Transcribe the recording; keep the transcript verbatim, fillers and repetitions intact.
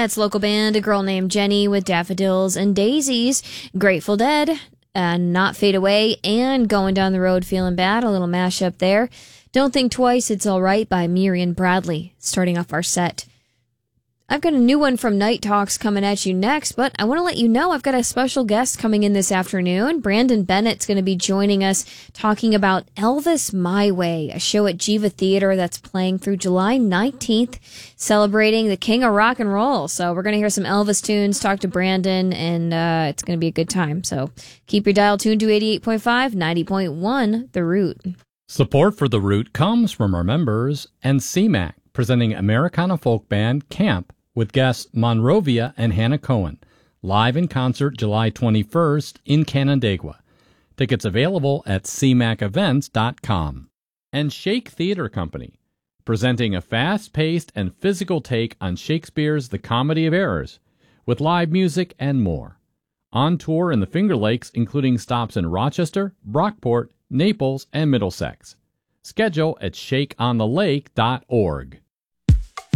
It's local band A Girl Named Jenny with Daffodils and Daisies, Grateful Dead, uh, Not Fade Away, and Going Down the Road Feeling Bad, a little mashup there. Don't Think Twice, It's Alright by Miriam Bradley, starting off our set. I've got a new one from Night Talks coming at you next, but I want to let you know I've got a special guest coming in this afternoon. Brandon Bennett's going to be joining us talking about Elvis My Way, a show at Jiva Theater that's playing through July nineteenth, celebrating the king of rock and roll. So we're going to hear some Elvis tunes, talk to Brandon, and uh, it's going to be a good time. So keep your dial tuned to eighty-eight point five, ninety point one, The Root. Support for The Root comes from our members and C MAC, presenting Americana folk band Camp with guests Monrovia and Hannah Cohen, live in concert July twenty-first in Canandaigua. Tickets available at c mac events dot com. And Shake Theater Company, presenting a fast-paced and physical take on Shakespeare's The Comedy of Errors, with live music and more. On tour in the Finger Lakes, including stops in Rochester, Brockport, Naples, and Middlesex. Schedule at shake on the lake dot org.